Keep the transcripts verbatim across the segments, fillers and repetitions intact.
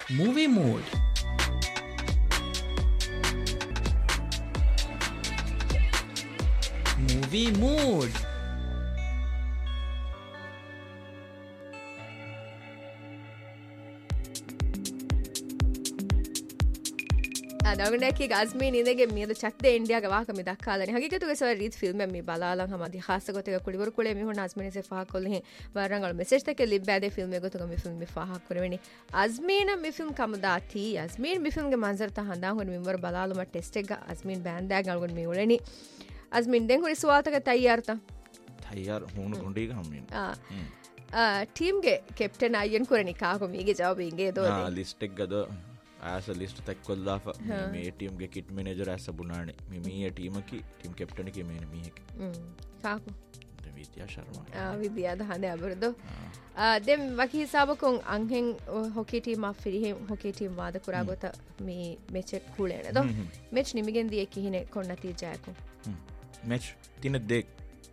Movie Mood. Movie Mood. දගනැකි ගස්මී නිදගේ මියද චක්ද ඉන්ඩියාගේ වාක මි දක්කාලන හකිකතුගේ සව රීත් film මේ බලාලන් හමදි හාසගොතක කුලිවර කුලේ මිහුණ අස්මිනසේ ෆාකොල්ලෙහි වරංගල මෙසේජ් තක ලිබ්බෑදේ ෆිල්ම් එකතුක මි ෆිල්ම් මි ෆාහක් කරවෙනි අස්මීන මි ෆිල්ම් කමදාති අස්මීන් මි ෆිල්ම් ගේ මන්සර් ත හඳා හොන මිවර බලාලුම ටෙස්ට් එක අස්මීන් බෑන්දා ගල්ගොන් මි උලෙනි අස්මීන් දෙන් හොරි සුවාතක තයියාර්ත තයියාර් හොන කොණ්ඩේ ගම්මින් ආ ටීම් ගේ කැප්ටන් අයන් කරනි කාකො මීගේ ජවාබ ඉගේ දෝ ආ ලිස්ට් එක ගද ඇස ලිස්ට තැක්කොල්ලා මේ ටීම්ගේ කිට මනජර ඇස බුණාන මේ ටීමකි ටීම් කෙප්ටනක මේන මියක කාකු විද්‍යා ශර්ම විද්‍යාද හඳ අබරදෝ දෙම් වකි සාබකොන් අංහෙන් හොකේටීම ෆිරිහෙම් හොකේටීම් වාද කුරාගොත මේ මෙචෙක් කුලේන දො මෙච් නිමිගෙන් දිය කිහිනෙ කොන්නති ජයකු මෙච් තින දෙක්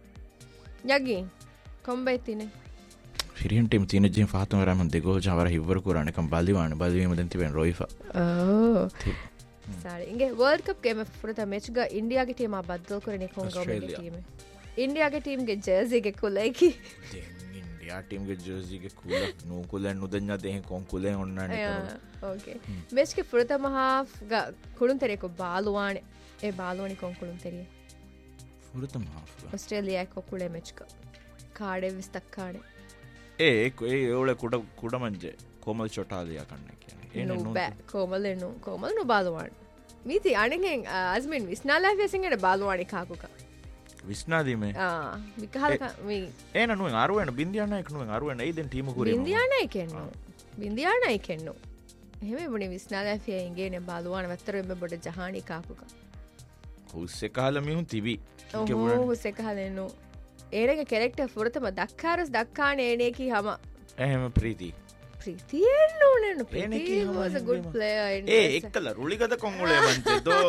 යගී කොම්බයි තිනේ ෆිරියන් ටීම් තින ජින් ෆාතුම රහමන් දෙගෝ ජවර හිවර කුරානකම් බලදිවාන බලවීම දැන් තිබෙන රොයිෆා ඕ සාරි ඉංගේ වර්ල්ඩ් කප් ගේම ෆුරත මෙච් ගා ඉන්දියාගේ ටීම බද්දල් කරනේ කොංගෝගේ ටීම ඉන්දියාගේ ටීම් ගේ ජර්සි ගේ කුලයිකි දැන් ඉන්දියා ටීම් ගේ ජර්සි ගේ කුල නෝ කුලෙන් නුදඤ්ඤා දෙහ කොන් කුලෙන් ඔන්නනේ කරු ඕකේ මෙච් ගේ ෆුරත මහා ගා කුළුන් තරේ කො බාලුවාන ඒ බාලුවනි කොන් කුළුන් තරිය ෆුරත මහා ඔස්ට්‍රේලියා කො කුලේ මෙච් ක කාඩේ විස්තක් කාඩේ ඒ ඒ ඔල කුඩ කුඩ මංජ කොමල් චොටාලියා කන්න කියන්නේ නු බෑ කොමල් නු කොමල් නු බාලුවාන් මීති අනෙගෙන් අස්මින් විස්නාලා ෆෙසින්ගට බාලුවානි කාකුක විස්නාදීමේ ආ මිකහලක මේ ඒ නනුවෙන් අරුවෙන් බින්දියානා එක නුවෙන් අරුවෙන් ඒ දැන් ටීම කුරේ බින්දියානා කෙන්නු බින්දියානා කෙන්නු එහෙම මොනේ විස්නාලා ෆෙයින්ගේ නේ බාලුවාන වත්තර එම්බ බොඩ ජහානි කාකුක හුස්සේ කාල මිහුන් තිබි ඔව් හුස්සේ කාලෙන්නු ඒනගේ කෙරෙක්ටර් ෆුරතම දක්කාරස් දක්කාන ඒනේකි හම එහෙම ප්‍රීති ප්‍රීතියෙන් ඕනන ප්‍රීති was a good player ඒ එක්කල රුලිගද කොංගුලේ වන්තේ දෝ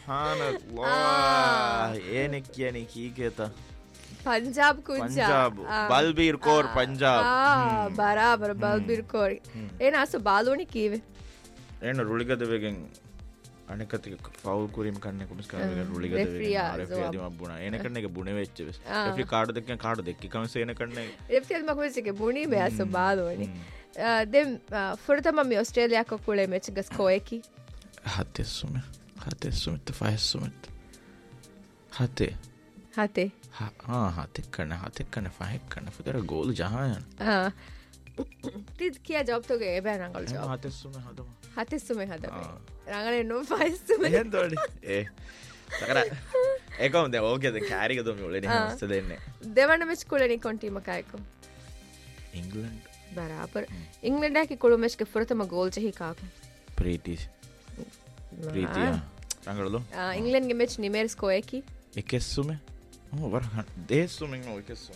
සුබ්හානල්ලාහ් ඒනෙක් කියන්නේ කීකේත පංජාබ් කුංජා බල්බීර් කෝර් පංජාබ් ආ බරාබර බල්බීර් කෝර් එන අස බාලුවනි කීවේ එන රුලිගද වෙගෙන් අනෙකති ෆවල් කුරීම කන්නේ කොමස් කරන්නේ රුලිගද වෙගෙන් රෙෆරි අදිම බුණා එන කන්නේ එක බුණේ වෙච්ච වෙස් රෙෆරි කාඩ් දෙකෙන් කාඩ් දෙක කමස් එන කන්නේ රෙෆරි මක වෙස් එක බුණී බෑස බාලුවනි දෙම් ෆුරතම මේ ඔස්ට්‍රේලියා කො කුලේ මෙච් ගස් කොයකි හතෙස්සුම හතෙස්සුම තෆයස්සුම හතේ හතේ හා හතෙක් කන හතෙක් කන ෆහෙක් කන ෆුදර ගෝල් ජහායන් ආ තිත් කියා ජොබ් තෝගේ ඒ බෑ රංගල් ජොබ් හතෙස්සුම හදම හතෙස්සුම හදම රංගලේ නෝ ෆයිස්සුම එහෙන් දොඩි ඒ තකර ඒකම දැන් ඕකේ දැන් කෑරික දොමි ඔලේ හස්ත දෙන්නේ දෙවන මෙච් කුලේ නිකොන් ටීම කායකෝ ඉංග්ලන්ඩ් බරාබර ඉංග්ලන්ඩ් కి කුළු මෙච් ක ෆුරතම ගෝල් චහි කාකෝ ප්‍රීති ප්‍රීතිය රංගලෝ ආ ඉංග්ලන්ඩ් ගේ මෙච් නිමෙර්ස් කොයකි එකෙස්සුම ඕ වර දෙස්සුම නෝ එකෙස්සුම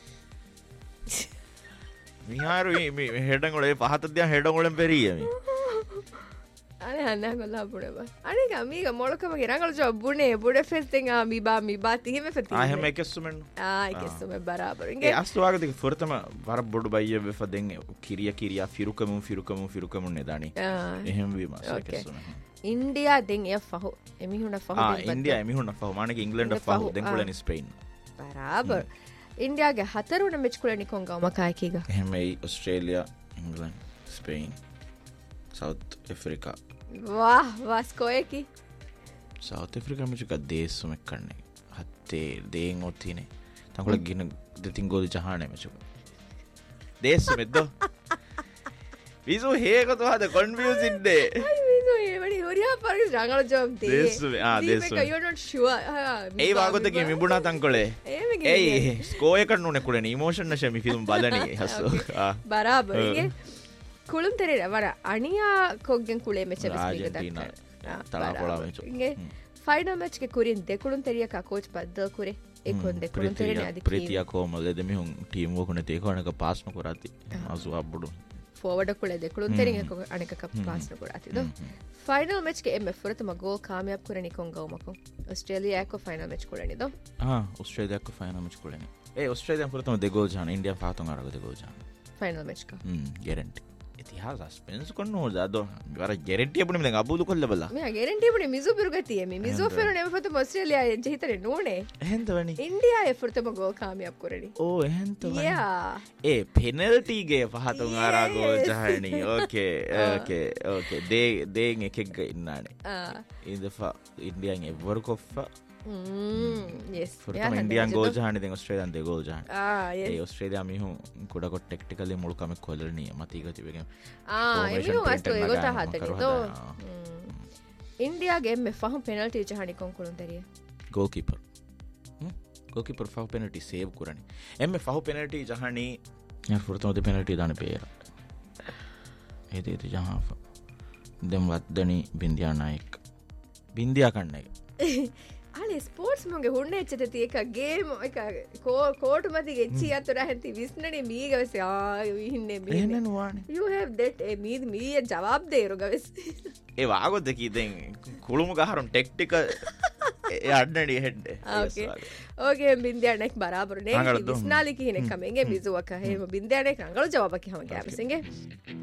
මිහාරු මේ හෙඩන් වල පහත දිහා හෙඩන් වලෙන් පෙරියමි අනේ අන්න ගොල්ලා බුඩව අනේ ගමීග මොලකම ගිරංගල ජොබ් බුනේ බුඩ ෆෙස්ටිං ආ මිබා මිබා තිහෙම ෆෙති ආ හැම එකෙස්සුම ආ එකෙස්සුම බරාබර ඉංගේ අස්වාගද ෆොරතම වර බොඩු බයිය වෙෆදෙන් කිරිය කිරියා ෆිරුකම ෆිරුකම ෆිරුකම නෙදානි එහෙම වීම එකෙස්සුම ඉන්දියා දෙන් එ ෆහු එමිහුණ ෆහු ආ ඉන්දියා එමිහුණ ෆහු මානක ඉංග්ලන්ඩ් ෆහු දෙන් කොලනි ස්පේන් බරාබර ඉන්දියාගේ හතරුණ මෙච් කුලනි කොංගා මකායකීග එහෙම Australia England Spain south Africa वाह वास कोयकी साउथ अफ्रीका में जो देश में करने हत्ते देंग होती ने तांको गिन देतिंग गोल जहाने में जो देश में दो विजो हे को तो हद कंफ्यूजिंग दे विजो ये बड़ी होरिया पर रंगल जॉब दे देश में हां देश में यू आर नॉट श्योर ए वागोत के मिबुना तांकोले ए स्कोर එක නුනේ කුලේ ඉමෝෂන් නැෂ මි ෆිල්ම් බලන්නේ හස්සෝ බරාබර ඉගේ කුළුම් තෙරේ වර අනියා කොග්ගෙන් කුලේ මෙච බිස්පීක දක්කා තලා පොලා මෙච ඉගේ ෆයිනල් මැච් ගේ කුරින් දෙකුළුම් තෙරිය ක කෝච් බද්දල් කුරේ එකොන් දෙකුළුම් තෙරේ අධි ප්‍රීතියා කොමල් දෙමි හුන් ටීම් වක නැතේ කොනක පාස් නොකරති අසු අබ්බුඩු ෆෝවර්ඩ් කුලේ දෙකුළුම් තෙරින් එක අනික ක පාස් නොකරති දෝ ෆයිනල් මැච් ගේ එම් ෆුරතම ගෝල් කාමයාබ් කරනි කොන් ගවමකෝ ඔස්ට්‍රේලියා එක ෆයිනල් මැච් කුලේනි දෝ ආ ඔස්ට්‍රේලියා එක ෆයිනල් මැච් කුලේනි ඒ ඔස්ට්‍රේලියා ෆුරතම දෙගෝල් ජාන ඉන්දියා ෆාතොන් අරග දෙගෝල් ජාන ෆයිනල් මැච් ක හ්ම් ගැරන්ටි ඉතිහාස එහා සස්පෙන්ස් කරන්න ඕද අද වර ගැරන්ටිය අපිට දැන් අබුදු කොල්ල බලලා මේ ගැරන්ටි අපිට මිසු පිරුගතිය මේ මිසු ෆෙර නෙමෙත ඔස්ට්‍රේලියා ජීහිතේ නෝනේ එහෙන්ද වනි ඉන්දියා එෆර්තම ගෝල් කාමියබ් කරණි ඕ එහෙන්ද වනි යා ඒ පෙනල්ටි ගේ පහතුන් ආරා ගෝල් ජහණි ඕකේ ඕකේ ඕකේ දේ දේන් එකෙක් ඉන්නානේ ආ ඉන්දෆා ඉන්දියාන් ever කොෆා Mm, yes. Furtama Indian goal jahane den Australian de goal jahane. Ah, yes. ඒ Australia මිහු කුඩ කොට ටෙක්ටිකලි මුල් කම කොල්ලණිය මතීක තිබෙගෙන. Ah, එමිහු අස්තෝ ඒගොත හතනි තෝ. India game me fahum penalty jahani kon kulun deriye. Goalkeeper. Hmm? Goalkeeper fahu penalty save kurani. emme fahu penalty jahani यार Furtama de penalty දාන පෙර. ඒ දෙත ජහා. දැන් වද්දනි බින්දියා නායක. බින්දියා කන්නේ. අනේ ස්පෝර්ට්ස් මගේ හුන්නේ එච්චත එක ගේම් එක කෝට් මැදි ගෙච්චි අතර හැන්ති විස්නනේ මී ගවස් ආ ඉන්නේ මේ එහෙම නුවානේ you have that ඒ මී මී ජවාබ් දෙරු ගවස් ඒ වාගොත් දෙකී දැන් කුළුමු ගහරම් ටෙක්ටික ඒ අඩනඩි හෙඩ් ඕකේ ඕකේ බින්දියා නෙක් බරාබර නේ විස්නාලි කිනේ කමෙන්ගේ බිසුවක හේම බින්දියා නෙක් රංගල ජවාබ කිවම ගෑමසින්ගේ